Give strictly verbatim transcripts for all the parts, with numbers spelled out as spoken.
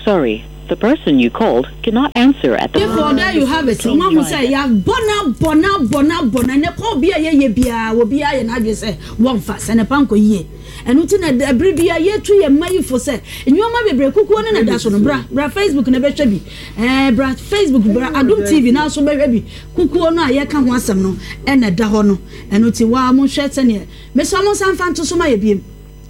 sorry. The person you called cannot answer at the moment. Therefore, there you have it. Mama say, "Ya bona bona bona bona." Ne ko bia ye ye bia, wo bia ye na dwe say one fast and a panko ye. And uti na ebri bia ye tu ye mayi fo say. Enwoma bebre kuku ne na da so no bra. Bra Facebook na be hwe bi. Eh bra Facebook bra Adum T V na so be hwe bi. Kuku no aye ka ho asem no e na da ho no. And uti wa mo hwe tse ne. Me so mo san fa nto so ma ye biem.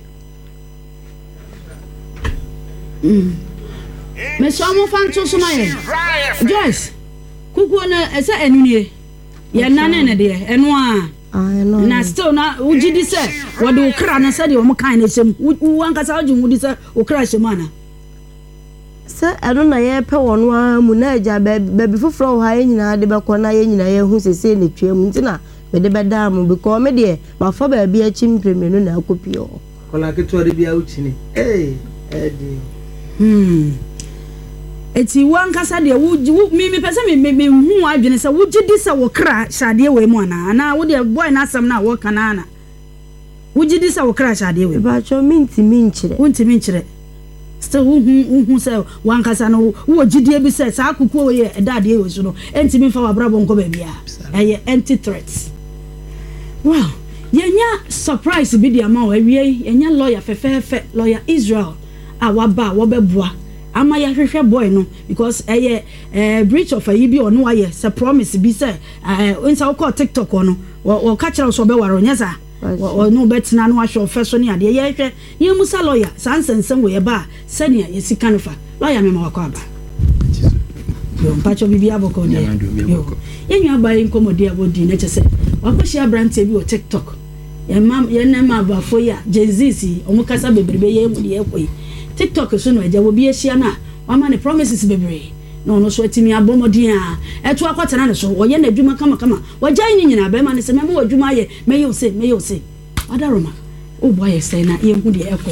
Mm. Me so mo fan to so my Joyce kuku na ese enunie ye nane ne de eno a na still na ugidi se wo de okra na se de o mo kan na sem wo ankasa oji wo di se okra shemana se eno na ye pe wono a mu na aja ba bi foforo ha ye nyina de be ko na ye nyina ye hu sese ne twam ntina me de be da mu because me de ma fa ba bi achim premium na akopio kola ke to de bi a uchini eh eh di hmm eti wan kasa de wo mi mi pese mi mi hu adwene se wo gidi se wo kra shade we mu ana na wo de boy na asam na wo kana na wo gidi se wo kra shade we ba cho minti minchire wonti minchire still hu hu hu se wan kasa no wo gidi e bi se sa akuku we e dade e we so no enti mi fa wa brabo nko ba bia eye empty threats wow yenya surprise bi dia ma wa wie yenya lawyer fefefe lawyer Israel a waba wo bebua ama ya hwehwe boy no because eh eh breach of a bi ono aye se promise bi se eh insa ko TikTok ono wo ka kira so be waro nyesa wo no betina no ahwe ofeso ne ade ye hwe ye musa lawyer sansensen we ba senia ye sika no fa lawyer me ma aba yo mpacho bibi aboko de yo ye nyu aba yin komodi abodi na chese wakoshi abrante bi o TikTok ye mam ye na ma ba fo ya jezisi omukasa bebrebe ye mu de ye koyi TikTok so no eja wo bi ehia na wa ma ne promises bebre no no so atimi abomodin a eto akwatana ne so wo ye na adwuma kama kama wajai ni nyina be ma ne se me mo adwuma ye me yo se me yo se adaroma o boy ye say na ye hu de eko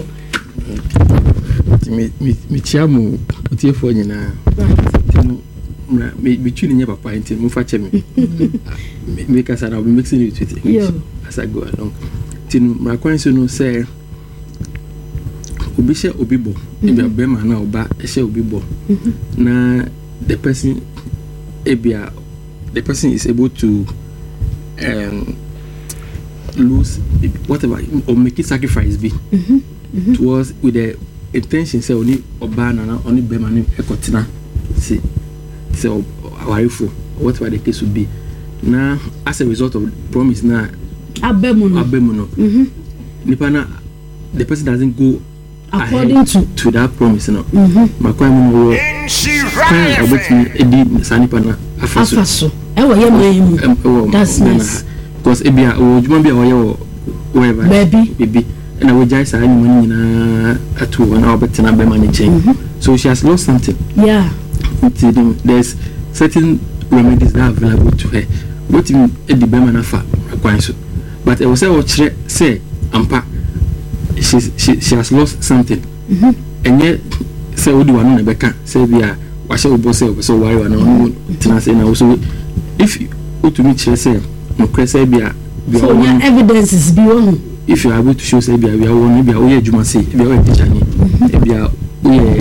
mi mi mi chiamu otiefo nyina mra me me tuni nya papa enti mu fa che me me kasa na we mixing it with it as I go along tin mra kwan so no say obi she obi bo ebi abema na oba she obi bo na the person ebia the person is able to um lose whatever or make it sacrifice be mm-hmm. Mm-hmm. towards with the intention say only oba na na only bema na ekotina see say awarefo whatever the case would be na as a result of promise na abemu no abemu no mhm nipa na the person doesn't go according to to that promise no mhm makwa mu wo kan obetini edi sanipa na afaso afaso e wo ye mayimu that's nice because ebia o juma bia wo ye wo whatever baby baby na we jai sa ani money na atu na obetina be managing so she has lost something yeah there's certain remedies that are available to her what in edi be manafa akwan so but e wo say wo kire say ampa she she she has lost something mhm and yet say odi wanu na beka say bia wa she obo say so worry wa na tina say na so if o to me kire say no kire say bia so your evidences be one if you are able to show say bia we are one bia o ye adwuma say bia o teacher ni bia o ye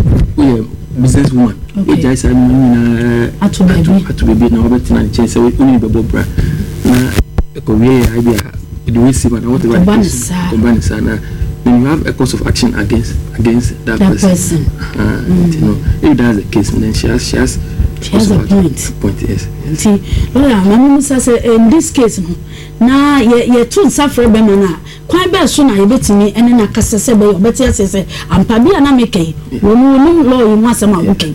o ye business woman o jai say ni na atu baby atu baby na obetina ni chance we uni be bobra na ko we ya bia the way see na whatever combine sana then you have a course of action against against that, that person, person. Uh, mm. you know if that's the case then she has she has she has a point point yes see Lola mama say in this case no na ye ye tun safre be mana kwan be so na ye betimi ene na kasa se be yo beti asese ampa bia na mekei wo no no law yi asem a okay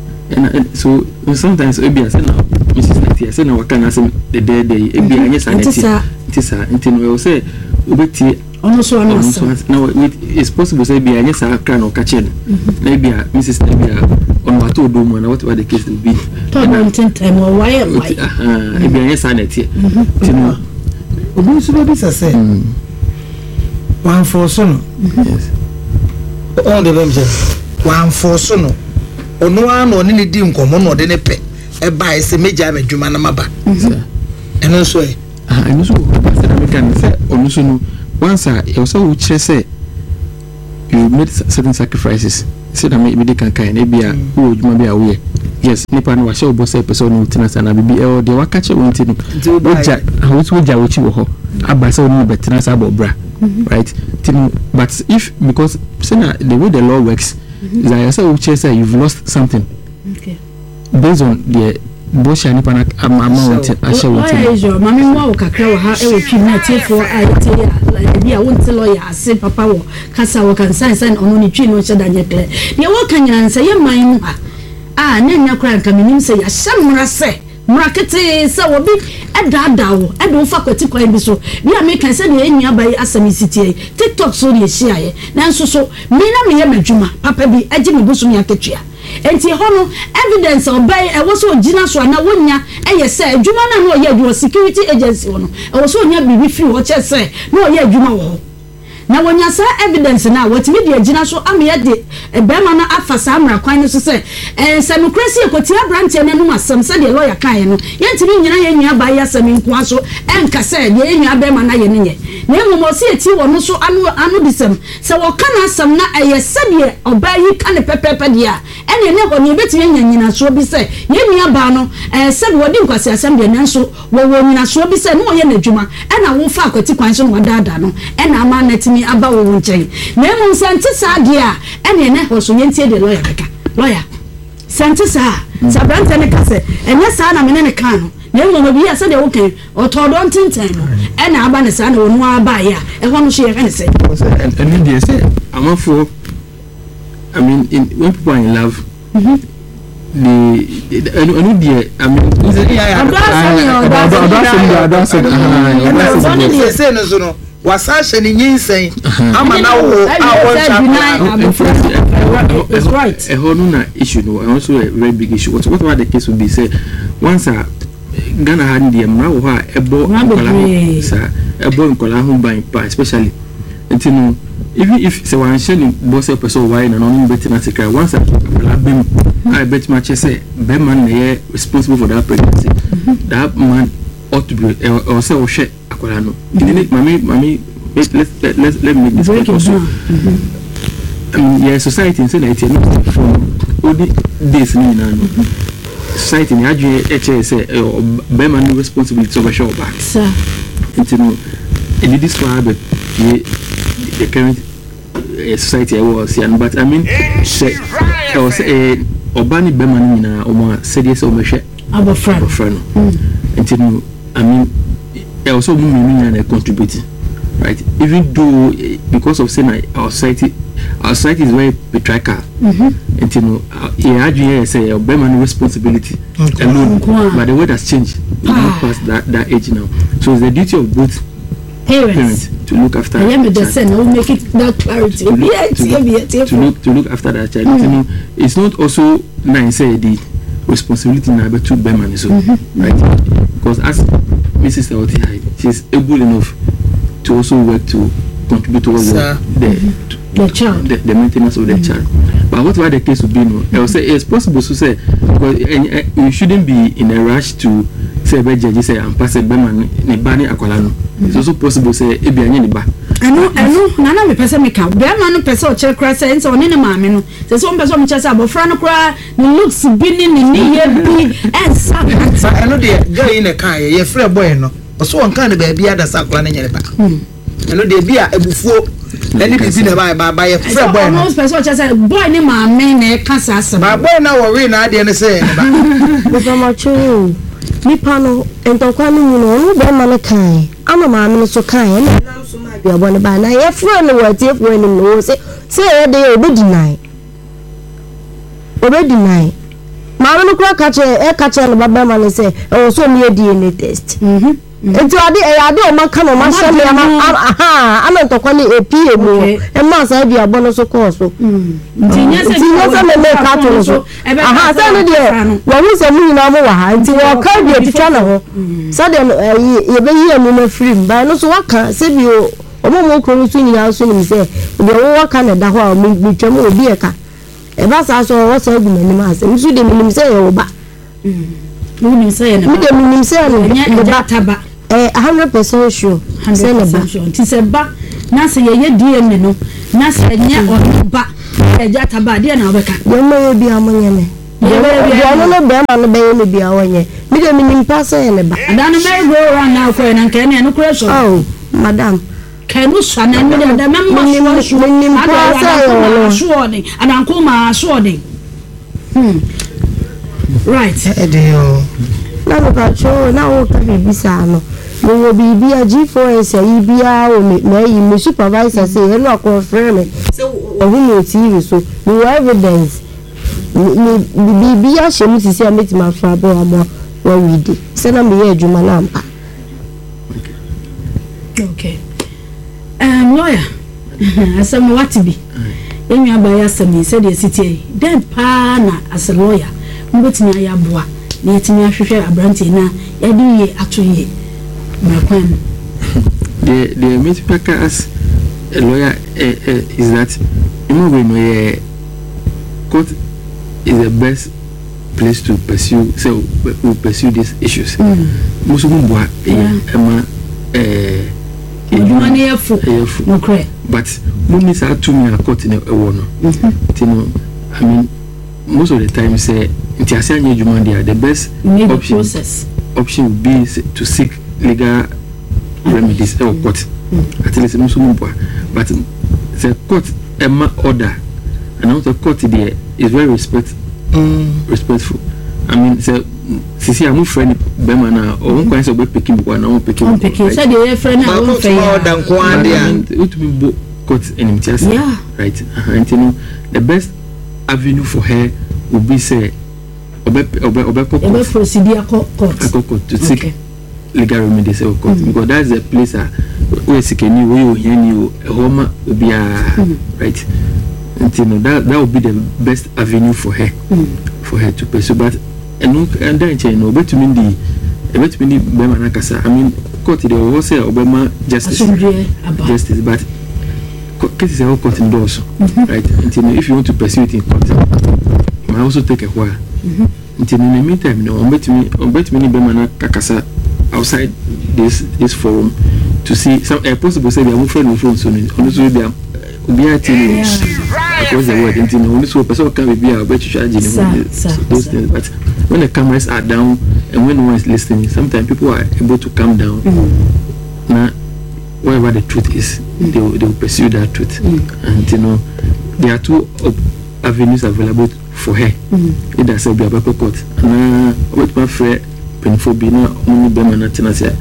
and so sometimes e bia say na Missus Natia say na waka na say the day day e bia anya sanity tisa intino we say obeti ono so na now it's possible say bia anya sa kra na okache na bia Missus Natia on what to do na whatever the case will be to don't time or why why ah e bia anya sanity intino obi so be say one for so no yes all the them say one for so no ono an oni ne di nkomo no de ne pe e ba ese meja adwuma na maba eno so e ah eno so say na make am say ono so no once you say we kire say you made certain sacrifices say na me be kan kan e bia wo djuma bia wo ye yes nipa no wa she obo say person no tina sana bibi e o de wa catch won ti no oja how to oja wo chi wo ho aba say no betina sa bobra right tin but if because say na the way the law works is that you say we say you've lost something okay based on the Bosha nipa na amount ashe wuti why is your mami mo wo kakra wo ha e wo twi na tiefo a ite ya bia wo nti lawyer ase papa wo kasa wo kan sign sign ono ni twi no che da nyekle de wo kan nyansa ye man mu ha ah na nya kra nka minim se ya shamra se mrakete se wo bi edada wo edo fa kwati kwan bi so bia me kan se de enua bai asami sitie TikTok so de hia ye na nso so me na me ye madwuma papa bi agi me busum ya ketua enti hono evidence obey e wo so gina so na wonya eye se adwuma na no ye adwuma security agency wono e wo so onya bibi free wo che se no ye adwuma wo na wonya sa evidence na watimi de gina so amye de e be ma na afasa amra kwan so se eh democracy ekoti abrant na no asem se de lawyer kan no yentimi nyina ye nua ba ya asem nko so enka se de ye nua be ma na ye nenye na emu si eti wo no so anu anu disem se wo kana asem na eye se de obayi kan pepepe de a ene ne ho ni betimi nyanyina so bi se ye nua ba no eh se de wodi nkwasi asem de nanso wo wo nyina so bi se no ye nadwuma ena wo fa akwati kwan so no wadada no ena ama na timi aba wo nchen na emu sante sa de a ene ne ho so yentie de lawyer beka lawyer sante sa sabrante ne kase enye sa na mene ne kan no na emu bi ya se de wo kan otodo ntenten no ena aba ne sa na wonu aba ya e ho no so ye kan se and then say amafo I mean in, when people are in love mhm the anu die I mean is it yeah yeah say no so no wasashe ni nyinsen ama na wo it's right a whole na issue no also a very big issue what what the case would be say once a Ghana had the mra wo ha ebo nkola sa ebo nkola ho ban pa especially until even if say one shell boss person why na no better na secret once a bem I bet much say be man na responsible for that pregnancy that man ought to be or say o share akola no didn't mami mami let let let let me make this point also um yeah society say like no from all the days ni na no society ni adwe eche say be man responsibility over show back sir until no it describe the current uh, society I was yeah, but I mean say I was a obani be man ni na o ma say dey say o me hwe abo friend friend until no I mean also women are contributing, right? Even though because of saying our society, our society is very patriarchal, mm-hmm. and you know, yeah, I say a woman responsibility okay. alone, okay. but the world has changed. We ah. now past that that age now, so it's the duty of both parents, parents to look after. I am the son. I will make it that clarity. To look, to, look, to, look, to look after that child. Mm. You know, it's not also nice say the responsibility now, but to be man so mm-hmm. right? Because as Missus Oti, she's able enough to also work to contribute towards the the, mm-hmm. the child, the, the maintenance of the mm-hmm. child. But whatever the case would be, no, I will say it's possible to say because uh, uh, you shouldn't be in a rush to say, "Be judge say I'm passing be man ne bani akwalano." It's also possible say e bi anye ne ba. I know, I know. Nana me person make out. Be man no person o check cry say so ne ne maame no. Say so person me check say abofra no cry, ne looks bi ni ni ye bi and some. I know the guy in the car, ye free boy no. So one kind of baby ada sakura ne nyere ba. I know the bia ebufuo. Any bibi na ba ba ba ye free boy no. Most person check say boy ne maame na e kasa asem. Ba boy na worry na ade ne say ne ba. Before macho. Nipa no entokwa no no no be ma no kan. Ama maame no so kan. Na nam so ma bia bo ne ba na ye free no wati e free no no say say e dey obedi nai. Obedi nai. Maame no kura kache e kache no baba ma no say e so me D N A test. Mhm. Enti ade e ade o maka no ma hye me ama aha ama ntokwa ni E P A mu e ma sa bia bo no so course so. Nti nya se nya se me make ka to so. Aha sa no de wo hu se mu nyina mo wa ha enti wo ka bia titwa na ho. Sa de ye be yi amu na free ba no so waka se bi o omo mo ko so nyina so ni se de wo waka na da ho a mu twam obi e ka e ba sa so wo sa gu mani ma se nsu de minim se ye wo ba mu ni se ye na mu de minim se no nya da taba eh one hundred percent sure say na ba sure ti se ba na se ye ye D N A no na se nya o ba eja taba dia na obeka yema ye bia monye me yema no no be ma no be ye bia wonye me de minim pass ye ne ba dan me go around now ko na nke na no kure so oh madam kanu sana me de da memma so minim pass ye so de adanko ma so de hmm right edio na no ka cho na o ka bibisa no mo wo bibia G four S yi bia o me me yi me supervisor say he no confirm me say o hu no T V so no evidence ni bibia she mu sisi ameti ma fa bo amo wa we dey say na me ye adwuma na ampa okay um lawyer asem what be enu abaya asem say the city then pa na as a lawyer mbetimi ayaboa na yetimi ahwehwe abranti na yadi ye atoye makwan the the meetpaka as a lawyer uh, uh, is that you know no court is the best place to pursue so we pursue these issues most of them boy ema eh money efu no cry but when we start to me a court in a one you know I mean most of the time say nti ase anye juma dia the best option process option would be to seek legal remedies or court at least most of them but the court ema order and also court there is very respect mm. respectful I mean say sisi amu friend be man na o won kwan say we picking book na won picking on picking say the friend na won fair order nko ande and it be bo court enimtias yeah right and you know the best avenue for her would be say obe obe obe court obe procedure court court to seek okay. legal remedies or court mm. because that's the place uh, where sikeni we o hiani o homa obia right and you know that that would be the best avenue for her mm. for her to pursue but and and then you know bet me the bet me be man akasa I mean court they will say obema justice justice but cases are court indoors mm-hmm. right and you know if you want to pursue it in court it might also take a while mm-hmm. and in the meantime you know bet me bet me be man akasa outside this this forum to see some uh, possible say they are friend of phone so also they are obia team across the world and you know so person can be a bet charge those things but when the cameras are down and when no one is listening sometimes people are able to calm down mm-hmm. now whatever the truth is mm-hmm. they, will, they will pursue that truth mm-hmm. and you know there are two avenues available for her mm-hmm. either say be a paper court na what my friend penfobi na only bema na tina say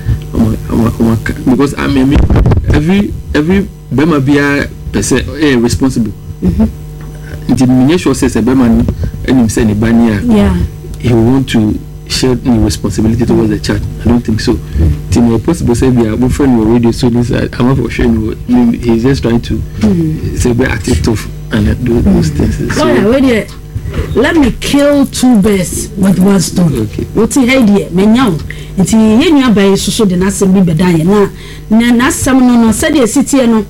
because I mean every every bema bia person eh responsible mhm the ministry says a bema and him say bania yeah he want to share the responsibility towards the child I don't think so mm-hmm. you know possible say we are my friend we radio so this I'm for sure he's just trying to mm-hmm. say be active and do those mm-hmm. things so yeah wait there let me kill two birds with one stone okay what he had here menyaw nti yenu abaye soso de nasem bi bedan na na nasem no no said the city no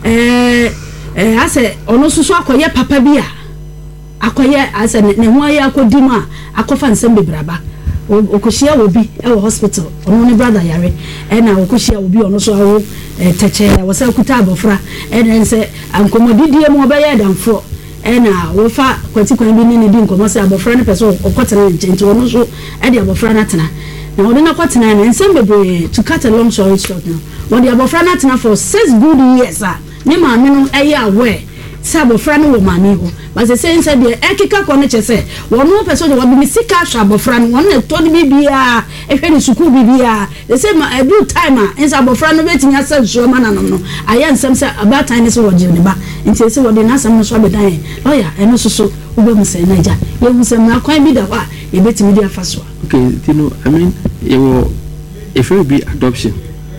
eh eh ase ono soso akoye papa bi a akoye ase ne ho aye akodi mu a akofa nsem bebraba okoshia obi e wo hospital ono ne brother yare e na okoshia obi ono so awo teche wo se kuta abofra e na nse ankomodidie mu obaye danfo ena wo fa kwati kwan bi ne di nkomo se abofra ne peso okotena nchenti ono so e di abofra na tena na wo de na kwatena na nsem bebre to cut a long story short now wo di abofra na tena for six good years ah ne ma me no eye aware se abofra no wo ma me ho but se say say de ekika ko ne chese wo no peso de wo bi sika hwa abofra no wo na to de bibia e hwe ni suku bibia they say ma a due time ah insa abofra no betinya se so ma na no no aya nsem se about time ne se wo je ne ba nti se wo de na sam no so abedan lawyer eno so so wo be mu se naija ye mu se na kwan bi da wa ye betimi dia fa so okay you know I mean you if it be adoption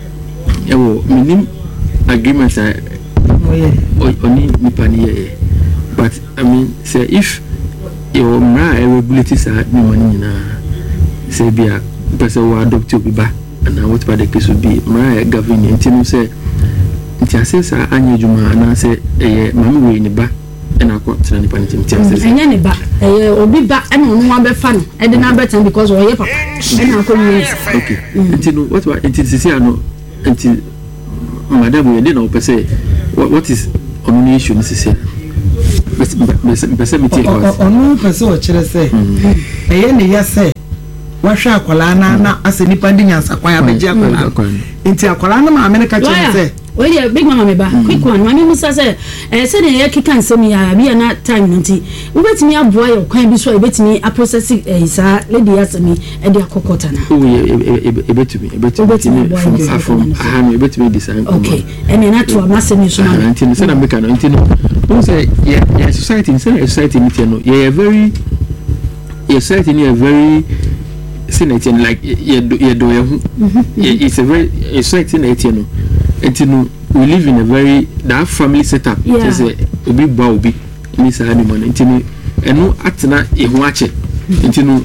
you minim agreements are oh yeah only nipani but I mean say if your mra regulators are no money na say be a person who adopt you ba and what about the case would be mra governing until say nti asesa anya juma na say eh mama we ni ba na ko tena ni pani nti asesa anya ni ba eh obi ba e no no abefa no e de na betan because we papa e na ko ni okay nti no what about nti sisi ano nti madam we dey na opese what what is on issue ni sisi person meeting or no person chere say eh ne ya say wahwe akwala na na ase nipa ndi nyansa kwan abeji akwala nti akwala na ma America chere say well yeah big mama me ba quick one mami musa say eh say na kika nsem ya bia na time nti we betimi aboa your kwan bi so e betimi a process eh sa lady asemi e de akokota na oh e betimi e betimi from ahanu e betimi design okay and na to amasemi so na nti say na make no nti no we say yeah society say society meeting no yeah very yeah society is very senating like yeah yeah do it's a very a society nature no. You know, we live in a very that family setup. Yeah. It's a obi ba obi ni sa animal. You know, eno atena ehwache. You know,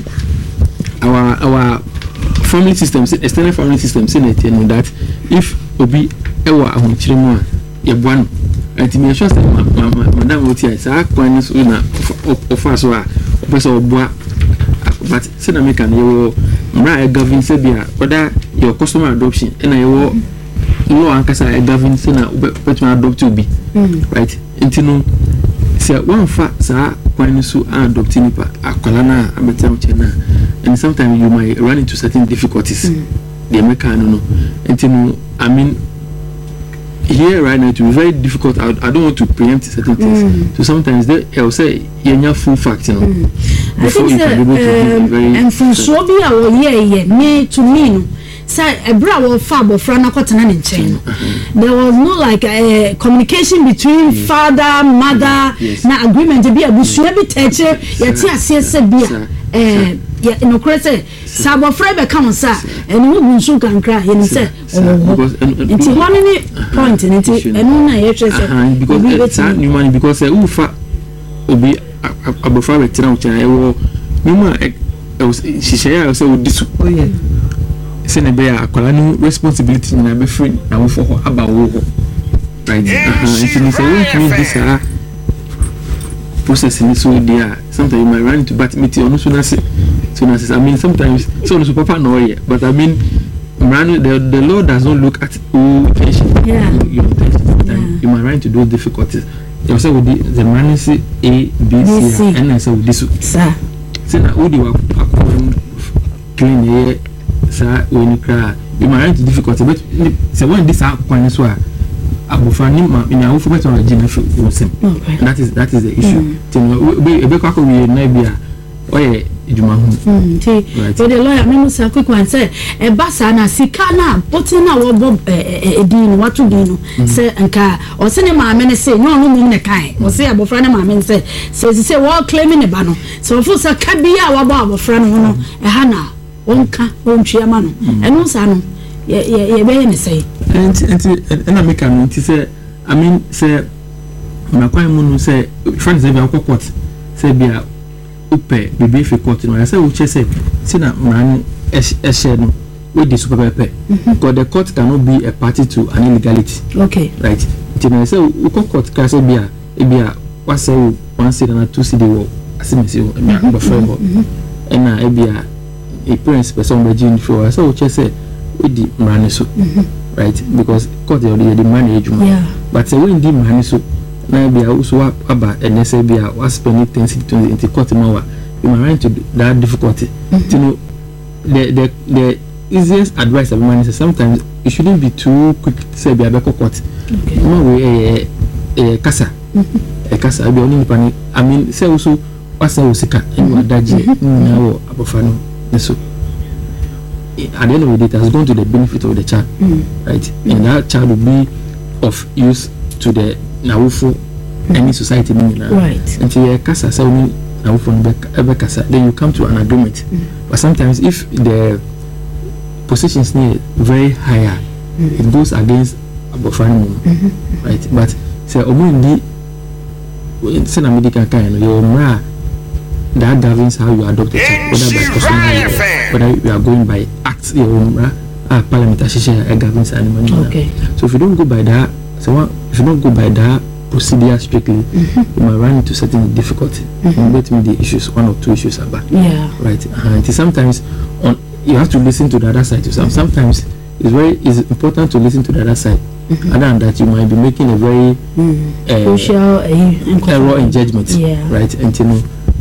our our family system, external family system, say that you know that if obi ewa ahunchire mu a ye boa no. Enti me sure say madam oti ai sa kwan so na ofa so a opeso oboa but say na make an you mra govern say bia whether your customer adoption and you no ankasa e govern say na better adopt to be right nti no say one fa sa kwan so adopt nipa akwala na abetam che na and sometimes you might run into certain difficulties mm. the make no no nti no I mean here right now it will be very difficult. I, I don't want to preempt certain things. Mm. So sometimes they I'll say you full fact, you know. Mm. Before you can be able to be very and from so be our yeah yeah me to me say a bra will fab or friend na chain. There was no like a uh, communication between yes. father, mother, yes. na agreement to be a bush be teacher, yet yes be eh yeah no crazy sabo friend be come sir and we will soon can cry and say because it's one any point and it and na ye say because that new money because who fa obi abofra be tira ucha e wo mema she share say we disu oh yeah say na be akwala no responsibility na be free na wo for ho aba wo ho right uh it means say we this ah processing so there sometimes you might run into bat meet on so that's so that's I mean sometimes so no papa no here but I mean man the the Lord does not look at who tension yeah you know tension yeah. You might run into those difficulties you say with the the man say A B C and then say with this sir say na who the work clean here sir when you cry you might run into difficulty but say when this are kwan so abofani ma ina wo fobeta na gina fo sim that is that is the issue tin we be kwa ko we na bia oye ejuma hu mm so the lawyer me musa quick one say e basa na sika na botin na wo bob edin watu din no say nka o se ne ma me ne say nyo no mu ne kai o say abofra ne ma me say say say wo claiming ne ba no so fo sa ka bia wo ba abofra no no e ha na wonka wontwe ma no eno sa no ye ye be ne say and and and I make a note say I mean say my kwai munu say friends say be court say be a upe be fi court no I say we say say na man e share no we the super pepe because the court cannot be a party to an illegality okay right it mean say we court can say be a e be a what say one say na two see the war asimesi o me a friend and na e be a a parents person be jin for I say we say we the man so right because court the the money yeah but uh, when the money so na be also about and say be a spending things into court mawa you might run into that difficulty mm-hmm. You know the the the easiest advice of man is sometimes you shouldn't be too quick to say be a court okay no way eh eh kasa eh kasa be only panic I mean say also wasa usika and wadaji na wo abofano so at the end of the day, it has gone to the benefit of the child, mm. right? Mm. And that child will be of use to the Nawufu, mm. any society, right? Until you kasa say we Nawufu ever kasa, then you come to an agreement. Mm. But sometimes, if the positions near very higher, mm. it goes against abofani, mm-hmm. right? But say omundi, say na medical kind, you mra. That governs how you adopt a child, whether by customary, whether you are going by acts, your own uh, parliament association governs animal. Okay. So if you don't go by that, so if you don't go by that procedure strictly, mm-hmm. you might run into certain difficulty. Mm-hmm. Let me the issues, one or two issues about. Yeah. Right. And sometimes on you have to listen to the other side. So sometimes it's very it's important to listen to the other side. Mm-hmm. Other than that, you might be making a very mm. uh, crucial uh, error in judgment, yeah. right? And you know,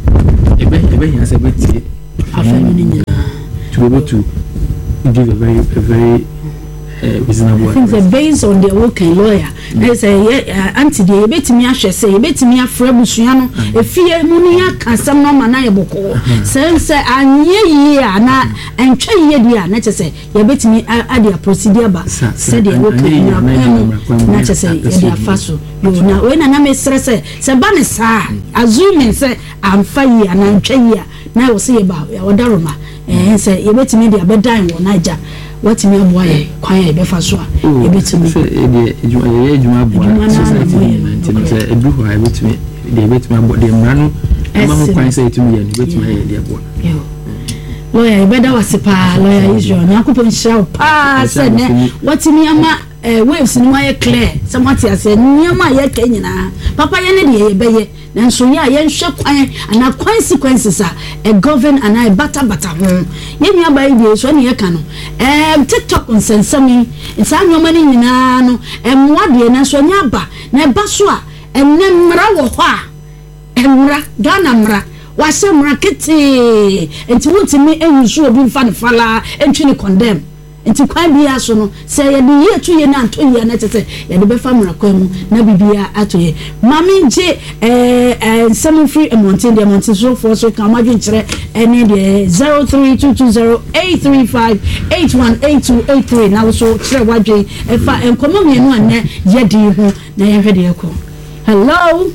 to be able to give a very a very uh, reasonable. I think that based on the working lawyer, they say yeah, auntie, they bet me I should say, bet me a friend Busiano, a fear munia can some no man I book. Sense and ye na and try ye dear, not to say, you bet me I dear procedure, but said the working not to say, dear Faso. You know, when I am a stress, say, Sabanesa, assuming say, I'm fire and I'm trying. Now we'll see about your Daruma and say, you bet me the bedtime or Niger. What me boy kwaya be fa so a e betumi e de ejuma ye ejuma boy society nineteen say e du ho e betumi de e betumi abo de mrano e ma mo kwan say etumi ye ne betumi ye de abo yo lawyer e beda wasipa lawyer Israel na akopon hira pa say ne what me ama waves ni wa ye clear somebody say nyama ye ka nyina papa ye ne de ye be ye nanso ya ye nhwe kwan ana consequences a e govern ana e bata bata ho ye nua ba ye so ne ye ka no em TikTok nsensami nsa nyoma ni nyina no emwa de na so nya ba na e ba so a enne mra wo ho a emra Ghana mra wa se mra kete enti wontimi enwusu obi mfa ne fala entwi ne condemn enti kwan bia so no se ye de ye tu ye na anto ye na tete ye de be fa mra kwan mu na bibia ato ye mami nje eh eh seven free mountain de mountain so for so kan madwen kire ene de zero three two two zero eight three five eight one eight two eight three na so kire wadwen e fa enkomo mienu anne ye di ho na ye hwede ko hello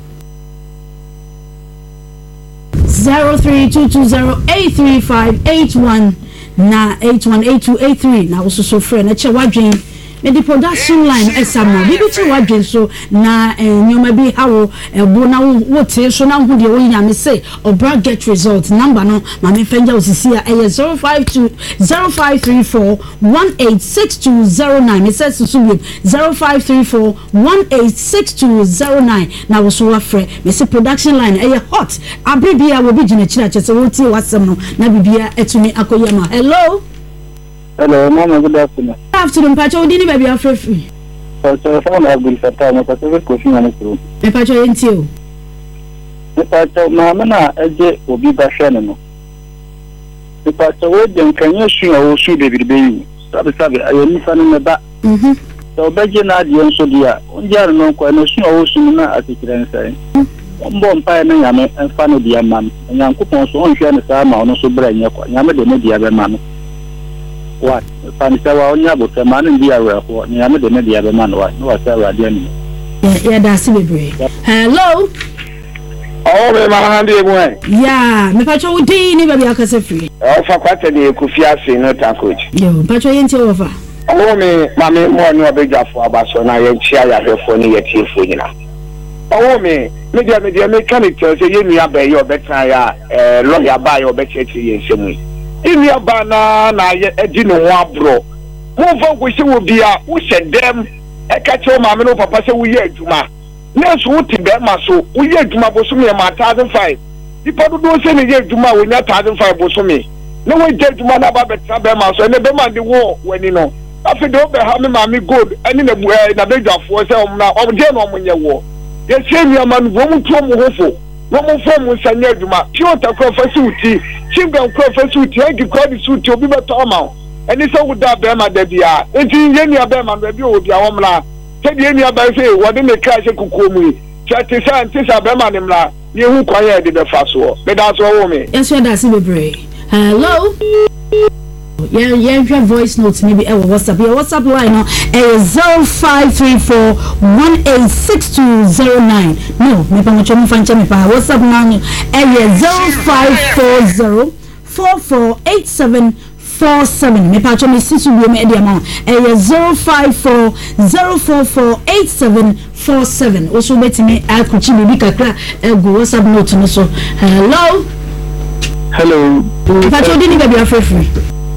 zero three two two zero eight three five eight one na eight one eight two eight three na also so friend na che wadwen me the production line esamo bibi che wadwen so na nyoma bi hawo ebo na wo te so na hu de wo nya me say obra get result number no ma me fenja osisi a e zero five two zero five three four one eight six two zero nine me say so so zero five three four one eight six two zero nine na wo so wafre me say production line e hot abibia wo bi gina chira che se wo tie wasem no na bibia etumi akoyama hello hello mama good afternoon good afternoon pacho odi baby afrefi pacho phone Abdul Fattah mo pacho ko fi na pro e pacho enti o e pacho mama na eje obi ba hwe no e pacho we de nkanye su a wo su de bibe yi sabe sabe ayo ni fa no ba mhm so beje na de nso dia onjar no ko na su a wo su na atikire nsai mbo mpa na nyame fa no dia man nyankopon so on hwe ne sa ma ono so bra nya kwa nyame de ne dia be ma no what fanisa wa onya bo temanu bi awe ho ni ame de ne dia be man wa no wa sa radio ni yeah da si bebre hello oh me ma hande e mo e yeah me pacho udi ni baby akase free o fa kwata ni Kofi Ase no ta coach yo pacho yenti over oh me ma me mo ni obejafo abaso na ye chia ya hwefo ni ye tiefo nyina oh me me dia me dia me kan tell say ye nua ba ye obetan ya eh lawyer ba ye obechechi ye nsemu imi abana na edi no wabro mo fo ko se wo bia wo sedem e ka che o ma me no papa se wo ye adwuma na so wo ti be ma so wo ye adwuma bo so me ma one thousand five ipa do do se ne ye adwuma wo nya one thousand five bo so me na wo je adwuma na ba betra be ma so ne be ma de wo wani no afi de be ha me ma me gold ani na bu na bedwafo se o na o je no mo nye wo ye se mi amanu wo mu to mo hofo wo mu fo mu sanya adwuma ti o ta ko fa si uti chingan ko fa si uti agi ko di suti obi be to ma eni se wuda be ma da bia enti ye ni abe ma be o bia wo mla se die ni abe se wo de me ka se kukomu chati sa anti sa be ma ni mla ye hu kwa ye de be fa so be da so wo me yes we da si bebre hello yeah yeah your voice notes maybe e WhatsApp your WhatsApp line no e zero five three four one eight six two zero nine no me pa mo chomo fanche me pa WhatsApp line e zero five four zero four four eight seven four seven me pa chomo sisu bi me e amount e zero five four zero four four eight seven four seven oso betimi akuchi bi kakra e go WhatsApp note no so hello hello pa chodi ni baby afrefi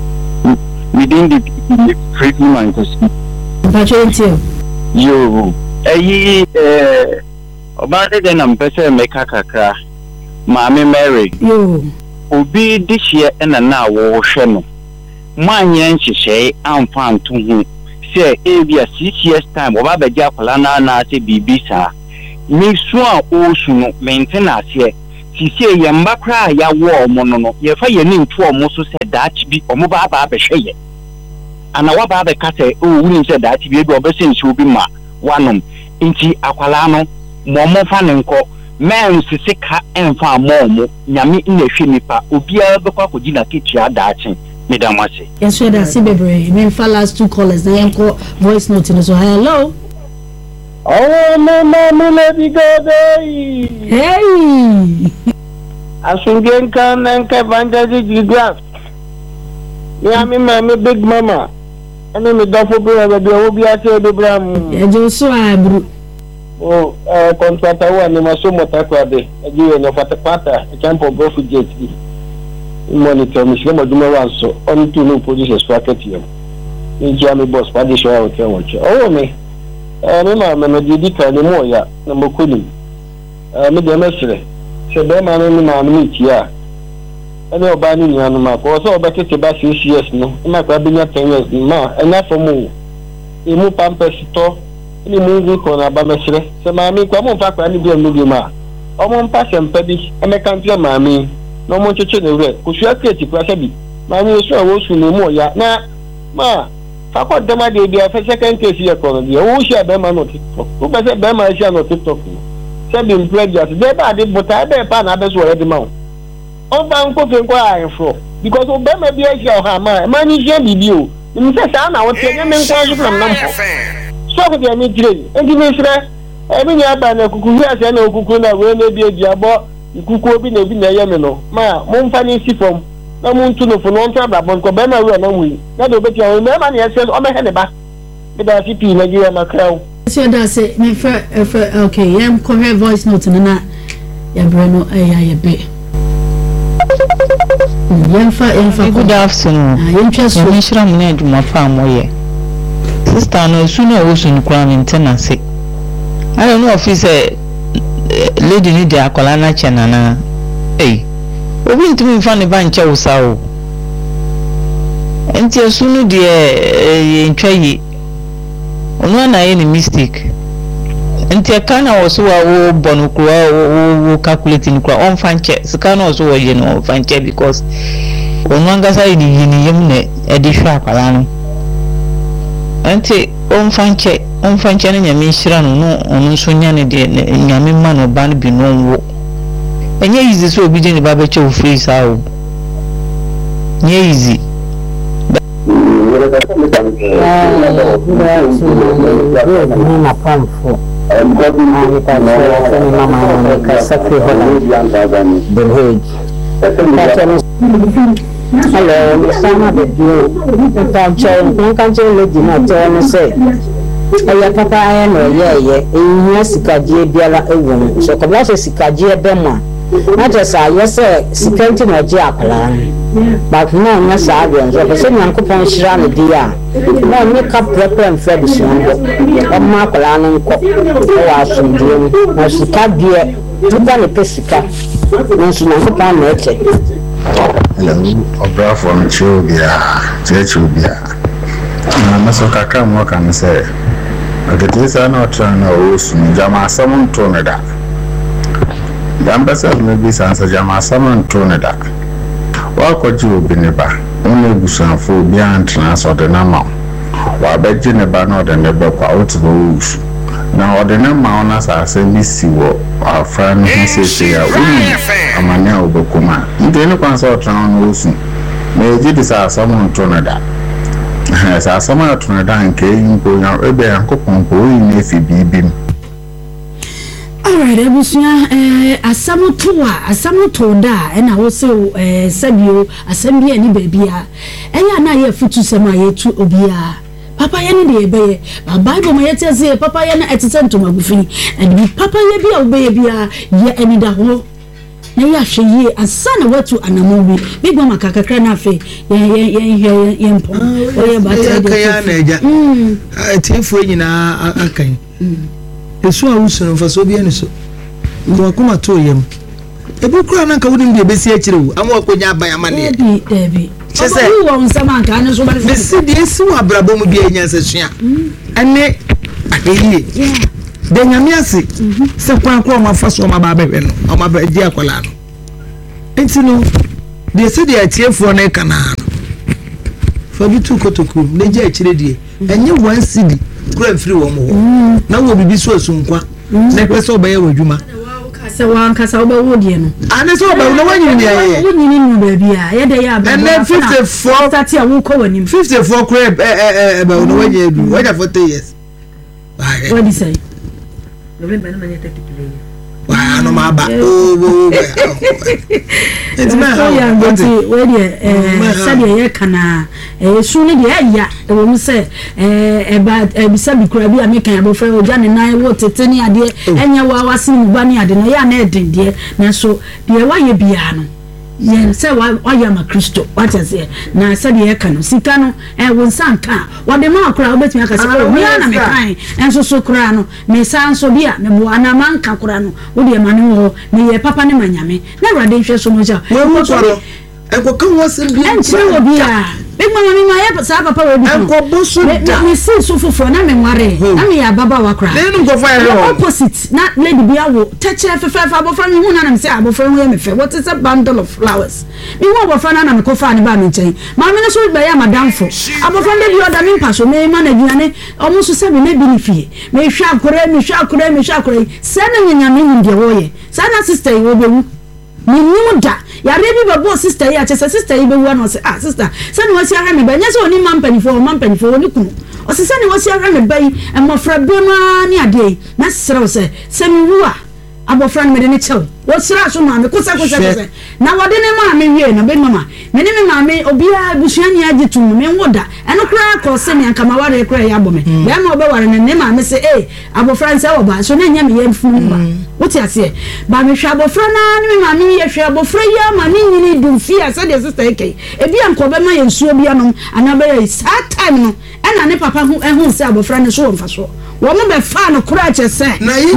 within the free human cause Pacho yo eh eh obade de na mpese meka kakra maame Mary yo obi dihie na na wo hwe no manye nhyehyɛ amfa nto ho sɛ ebia six years time oba begya akwala na na sɛ bibi saa me so a osu no maintenance ye sisi ye mbakra ya wo omo no no ye fa ye ni ntu omo so sɛ daach bi omo ba ba behwe ye ana wa ba be ka sɛ o wuni sɛ daach bi ebi obese nsi obi ma wanom nti akwala no mo mo fa ne nkɔ men sisi ka emfa mo mo nyame na hwe nipa obiara be kwa kodi na ketua daach Madam Wasi. Yes, sure, that's it, baby. Me for last two callers, then you call voice note in so hello. Oh, mama, me lady go day. Hey. Asungen kan and Kavanja Gigas. Yeah, me, my big mama. And then the duffel brother, the Obia said the Bram. Yeah, just so I bro. Oh, uh, contractor one, you must so much aquade. Again, of at the pata, a camp of both gates. Monitor me shema duma wanso on to no police bracket here in Jamie boss pa dey show out watch oh me eh me ma me no di ka ni mo ya na mokuni eh me dey mesre se be ma no ma me tia ene oba ni ni anu ma ko so oba tete ba six years no na kwa bi nya ten years ma ena for mu e mu pampers to ni mu ngi ko na ba mesre se ma mi kwa mo fa kwa ni bi enu bi ma o mo mpa sempa bi e me kan pia ma mi no mo cheche ne re ko sua kreti pressure bi ma ni so wo su ne mo ya na ma fa ko dema de bi fa second case ye ko no bi wo sha be ma no TikTok wo be se be ma sha no TikTok se bi impregnate de ba de buta be pa na be so already ma o ba nko fe nko a info because o be ma bi a sha ha ma ma ni je bi bi o ni se sa na wo te ne nko so from nam so ko de mi dire e di mi sre e bi nya ba na kuku wi ase na okuku na we na bi e di abo ikuku obi na obi na yeme no ma mo mfa ni sifom na mo ntu no fo no ntra bra bon ko be na we na wi na do beti o me ma na yese o me he ne ba me da C P Nigeria makraw so da say me fa okay yam ko her voice note na ya brano eh ya be yam fa yam fa good afternoon yam twa so me shira mo na aduma fa moye sister no su na wo su no kwa maintenance I don't know if it's a lady ni dia akola na chena na eh obi ntumi mfa ne ba nche wusa o enti esunu de ntwa yi onu na ye ni mistake enti kana wo so wa wo bonu kro wo calculate ni kro on fa nche sika na so wo ye no fa nche because onu angasa yi ni ni yem ne e de hwa akola no enti on fa nche on fa nche na nyame hira no no onu so nya ne de nyame ma no ba no bi no wo enye easy so obi je ne ba be che o free sa o nye easy na pamfo ani ta se ni mama na ka sakri hola the Hague hello sama de bio ta chen kan kan chen le di na to no se aya papa aya no ye ye ehia sikadie biala ewo so ko bla so sikadie be ma na je sa ye se sikanti na je akala but no na sa abian so se nyankopon hira no dia na ni ka prepare mfa bi so ndo o ma akala no nko o wa so ndio na sikadie tuba ne pesika no so nyankopon na eche hello obra from Chubia Chubia na maso kakra mo kan se agete na otra na osu jama samun toneda dan basa me bi sansa jama samun toneda wa ko ji obi ne ba onu ebusanfo bi antra so de na ma wa beji ne ba na de ne be kwa otubo usu na ode na ma ona sa se bi siwo afra no se se ya uni amanya obekuma nde ne kwan so otra na osu na eji di sa samun toneda sa sama toneda nke yimpo nya ebe yankopon ko yi na fi bibim. Alright, ebusuya eh asamuto a asamuto da e na wo se eh sabio asambia ni bebia eya na ye futu sema ye tu obia papa ye ni de be baba Bible ma ye tese papa ye na etese ntoma gufi and papa ye bia obeye bia ye anida ho na ya hweye asana watu anamobi bigwa makakakra na afi ye ye ye ye mpo oye bata de ya na eja mm atifu nyina akan esu a usoro mfaso bi eniso ko akoma to yem ebu kura na nka woni mbi ebesi akire wo amu akonya aban amane debi debi chese you won some man kan so ba me si de si wa brabo mu bi enya sesua ene adeyi yeah de nyame ase se kwan ko ma fa so ma ba behwe no o ma ba di akola no enti no de se de atiefo no kana no fa bi tu kotoku ne je akire die enye one cd kura mfiri wo mo na wo bibi so asunkwa na pese obaye wadwuma se wan kasa obawo die no ane so obawo no wanyini aye wanyini nu ba bia ye de ya ba and then fifty-four start ya wo ko wanim fifty-four kura eh eh ba no wanyini du waja forty years what do you say November na manya thirty play wa no ma ba o it's my ya ngoti we de eh sabe ye kana eh su ni de ya e wo mu se eh e ba e bisa bi kura bi amekan abo fe oja ne nan wo tete ni ade enya wa wase mu ba ni ade no ya na eden de na so de wa ye bia no ye se wa ya ma Kristo what is it na sabe ye kana sika no e wo nsan ka wa de ma kura obetumi aka se o mi na me kan enso so kura no me san so bia me bo ana man ka kura no wo de ma ne wo me ye papa ne manyame na rade hwe so mo ja wo mo koro e ko kan wo se bia en chire wo bia big mama mi ma ye sa papa we bi en ko bosu da me si so fofo na me nware na me ya baba wa kura le nu go fa ye opposite na lady bia wo teche fefe fa abofra mi hu na na me se abofra hu ye me fe what is a bundle of flowers mi wo abofra na na me ko fa ne ba me nchen ma me no so ba ya madam fo abofra de bi oda me mpa so me ma na duane omo so se me na bi ni fie me hwa akore me hwa akore me hwa akore se na nyanya me hu de wo ye sa na sister wo be wu ni ni da ya rebi babo sister ya chese sister yi be wu na se ah sister se ni wasi ahwe me ba nya se oni mampani fo mampani fo oni kunu o se se ni wasi ahwe me ba yi e mofra be ma ni ade na sere se se mi wu a abofra me de ne chew wo sere so ma me kusa kusa kusa na wode ne ma me wie na be mama me ne me ma me obia busuani age tum me woda eno kra ko se me anka ma ware kra ya bo me be ma obe ware ne ne ma me se eh abofra nse wo ba so na nya me ye funu ba wuti ase ba me hwa abofra na ne me ma me ye hwa abofra ya ma ni nyini du fi ase de sister eke e bia nko be ma ye nsuo bia no ana be ye that time no ena ne papa hu ehun se abofra ne so wo mfa so wo mo be fa no kra che se na ni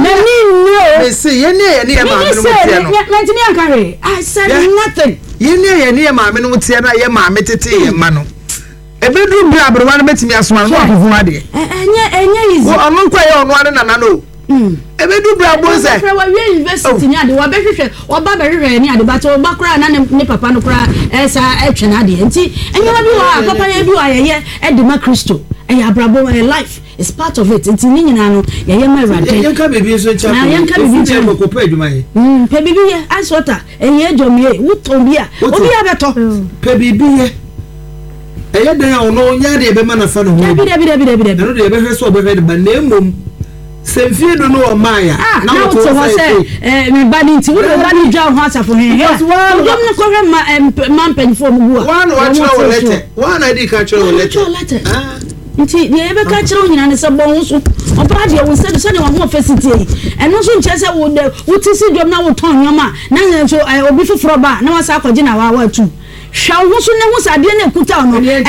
no me se ye ne ye ne ma me no tie no mentimi ankare I said nothing ye ne ye ne ma me no tie na ye ma me tete ye ma no ebedu bia abrowa no betimi asoma no akofo ade enye enye easy wo onu kwa ye onu ade na na no ebedu bia bo se fra wa we university ni ade wa be hwehwe wa ba be hwehwe ni ade ba to ba kra na ne papa no kra esa etwe na ade enti enye wa bi wa papa ye bi wa ye ye e de ma Kristo e ya brabo e life is part of it enti ni nyina no ye ye ma rade ye ka bebi so cha na ye ka bebi cha ko pa adwuma ye mm pe bebi ye asota e ye jomie wuto bia obi abeto pe bebi ye eye dan ono nya de be ma na fa no ho bi bi bi bi bi no de be hwe so be hwe de ba na emom semfie do no o maya na wo to ho se eh me ba ni nti wo do ba ni dwa ho asafo he he wo dom no ko hwe ma man penfo mu bu a one wa chiro wo lete one id ka chiro wo lete ah nti ye be ka chiro nyina ne se bon so o ba de wo se de se de wo ho facility eno so nche se wo de wo ti si dom na wo ton nyoma na so obi foforo ba na wa sa akwaje na wa wa tu hwa wo so ne ho sa de na kuta no eh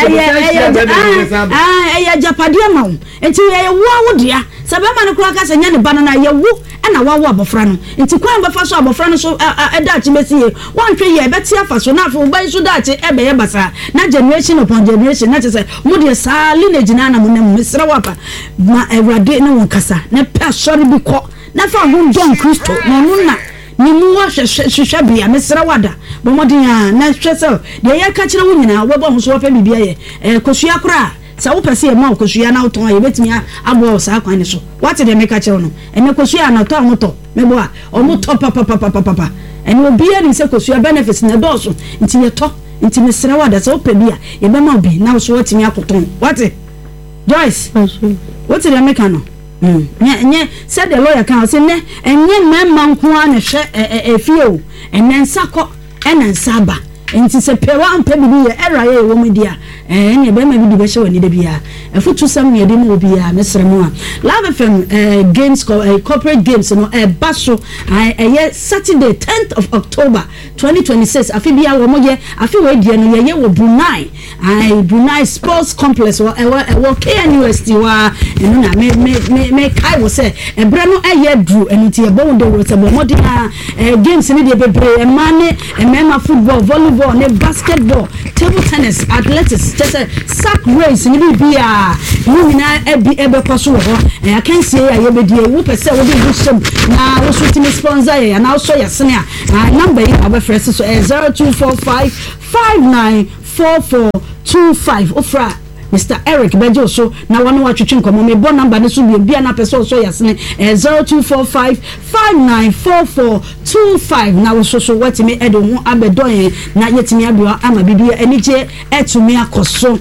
eh ah eh japade ma wo enti ye wo wo dia sabema ne kura ka se nya ne ba na ye wo na wa wo abofra no enti kwan ba fa so abofra no so e da chi mesie wanhwe ye beti afa so na afa ba so da chi e be ye basa na generation upon generation na chese mo de sa lineage na na mo na mesra wapa ma ewrade na won kasa na pe asori bi ko na fa ho John Kristo no no na ni mu wa hwehwe bia mesra wada bo modin a na hwese de ye ka kire wo nyina wo bo ho so wa fa bibia ye e kosua kura sa wo pese e ma okosua na uton aye betimi abo sa kwan ne so what de make kire no ene kosua na to amoto mebo a omo to papa papa papa ene obi ani se kosua benefits na do so nti ye to nti mesra wada sa wo pe bia ye be ma obi na so watimi akoton what Joyce what de make no mm nye nye said the lawyer kan say ne enye memma nko a ne hwe efie o ene nsako ene nsaba nti se pewa ampe bibi ye era ye wo media eh ne be ma bi be hye wani da bia efutu sam ye de mu bia mesre mu a Love F M eh games uh, corporate games no eh baso eh Saturday tenth of October twenty twenty-six afi bia wo mo ye afi we die no ye ye wo Brunei ai Brunei Sports Complex wo e wo K N U S T wa enu na me me me kai wo se e bra no eye dru enu ti e bo de wo se bo modina eh games ni de bebre e mane e mema football volleyball ne basketball table tennis athletics just a sack race ni bia you na e bi e be kwaso ho e can see ya ye be die wo pese wo de busham na wo so timi sponsor ya na so ya sene a number yi abafrese so zero two four five five nine four four two five ofra Mister Eric Bejo so na wanu watwetwe nkomo me bo number ne so bia na pese so ya sene zero two four five five nine four four two five na wo so so watimi edo ho abedon na yetimi abia ama bibia enije etumi akoso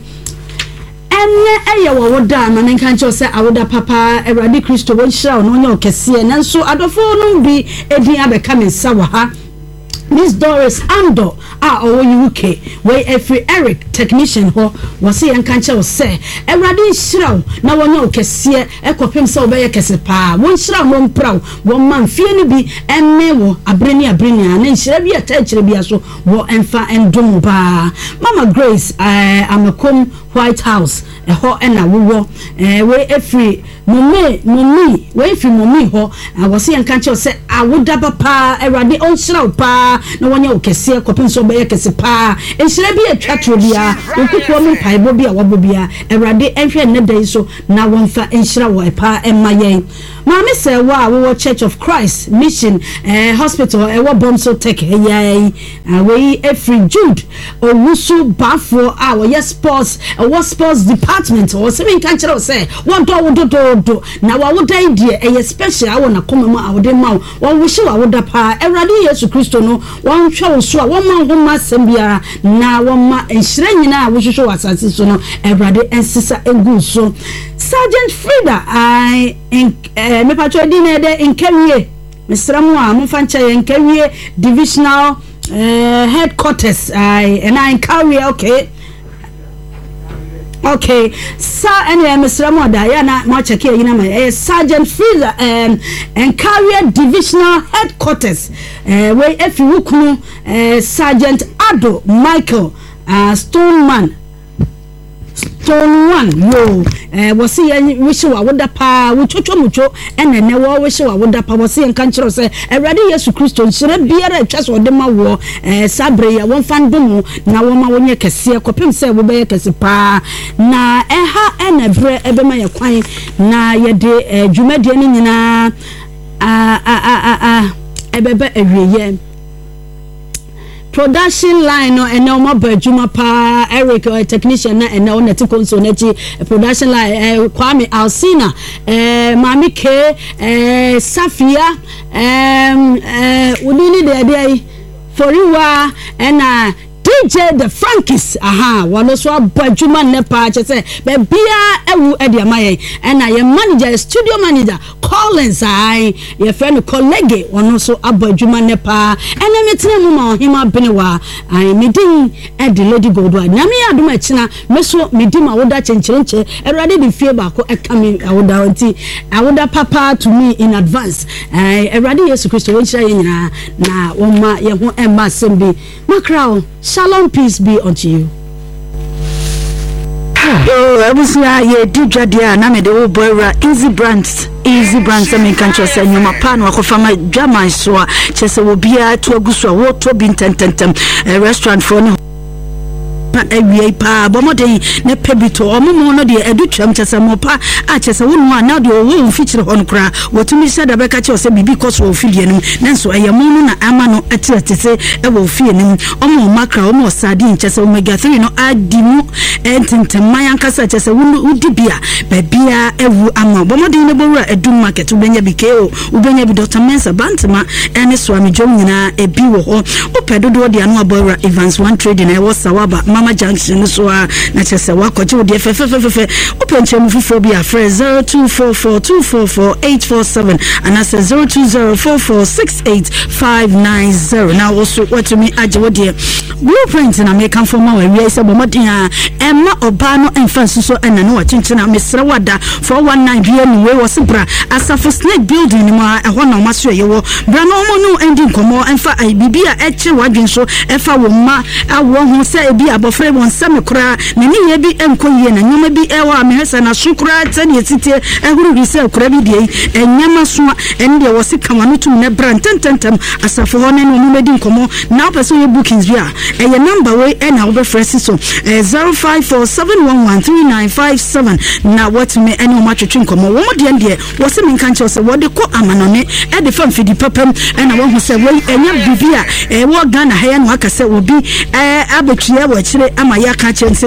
enne eye wo woda na nka nche se awoda papa Ewrade Kristo won hira no nya okese nanso adofo no bi edin abeka me sawa ha Miss Doris Ando ah owo U K we every Eric technician ho wose yan kanche wo se Ewrade hira na wonya okese ekopem se obeye kese pa won hira mo mpraw won man fie ni bi emme wo abreni abreni na hira bi atachire bi aso wo emfa endum ba Mama Grace eh amakom White House eho ena wo eh we every mommy mommy we every mommy ho wose yan kanche wo se awoda papa Ewrade on hira pa na wonya okese kopin so be kese pa enhire bi atwatro bia okukuo me paibo bia wabo bia Ewrade enhwe ne dai so na wonfa enhira wo pa emayen maame se wa wo Church of Christ Mission eh hospital e wo Bomso Tech yai we every Jude owusu bafo a wo yes sports e wo sports department o se bin kan kire o se won do wo do do na wa wo dai die e special wo na koma mu a wo de ma wo wo hye wa wo da pa Ewrade Yesu Kristo no won hwe wo so a wo ma ho ma sembia na wo ma enhire nyina a wo hwehwe wasase so no Ewrade ensisa egu so Sergeant Frida I in eh me patro di na de Nkawie mesramu a mo fancha ye Nkawie divisional eh headquarters I and I Nkawie okay okay sa ene mesramu da ya na mo check ye na ma eh Sergeant Frida um Nkawie divisional headquarters eh we efi wukunu eh Sergeant Ado Michael uh, Stoneman Stone one yo eh wo se wish wa woda pa wo chocho mucho ene ne wo wish wa woda pa wo se nka nkyero se Ewrade Yesu Kristo nhyire biara atwa so de ma wo eh sabre ya won fandom na wo ma wonye kese kopim se wo be ye kese pa na eha ene bre ebe ma ye kwan na ye de dwumadie ni nyina a a a a ebebe ewiye production line no ene omo badwuma pa Eric uh, technician na ene on neti console neti uh, production line uh, Kwame Alsina eh uh, Mami K eh uh, Safia um eh uh, unini de de foriwa ena D J the Frankies aha wono so badwuma ne pa che se be bia ewu e de maye ena ye manager studio manager Collins ai ye friend colleague wono so abadwuma ne pa ena metene mu ma ohima benewa ai medin e de Lady Goldwa na me adom a china meso medim awoda chencherenche Ewrade de fie ba ko e kame awoda nti awoda papa to me in advance ai Ewrade Yesu Kristo won chira ye nyina na wo ma ye ho emma sembi makrao. Shalom, peace be unto you. Oh, I was here. Yeah, did Jadia. Na me the old boy ra easy brands, easy brands. I mean, can't you say you ma pan wa ko fama drama so. Chese wo bia to aguswa wo to bin tententem. Restaurant for no. Na ewie pa bomoden ne pebito omomo no de edutwam chese mo pa a chese wonu na de wo mfikyire hon kra wotumi sha da beka che ose bibi koso ofidie nim nanso ayamunu na ama no atetese e wo fie nim omo makra omo sardine chese omega three no adimu ententem mayankasa chese wonu udibia babia ewu ama bomoden ne bowura edum market ubenya bikeo ubenya bi Doctor Mensa Bantama ene swami jom nyina ebi wo ho opedodo de anu abowura Evans one trading e wo sawaba Mama Junction so a na chese wakoje de fe fe fe fe open chemu fufo bi afre zero two four four two four four eight four seven and that's zero two zero four four six eight five nine zero. Now also what to me aje wo de blueprint na make am for ma we say bomoden a emma oba no emfa so ena no wachinchina mesra wada four one nine bi anyway was bra asafo snake building ni ma ehwo na maso ye wo bra no mo no ending komo emfa ai bibia eche wadwen so efa wo ma awo ho se ebi abofre won sam kura ne ni ye bi enkoyie na nyoma bi ewa mehesa na sukura tani etite ehuru bi se kura bi die enyama so ende wo se kamano tum ne bra tententem asafo ho ne no mo medi komo na person ye bookings bi a eye number we e na wo be fresh so zero five four seven one one three nine five seven na what me ene o matwetwe komo wo mo de ende wo se me kan che se wo de ko amanone e de fam fidi papam e na wo ho se we enya bibia e wo Ghana ha ya no aka se obi eh abetua wo kire ama ya ka che